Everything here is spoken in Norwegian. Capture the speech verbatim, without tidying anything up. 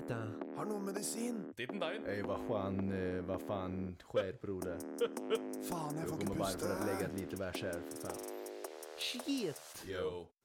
Titta. Har någon medicin? Titten deg. Ey, vad fan, eh, vad fan sker, broder? Fan, jag Jag får kommer inte bara för att lägga pusta. ett lite vers här, för fan. Shit! Yo.